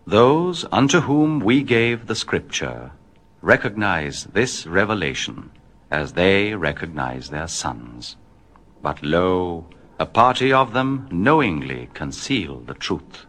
Those unto whom we gave the Scripture recognize this revelation as they recognize their sons. But lo, a party of them knowingly conceal the truth.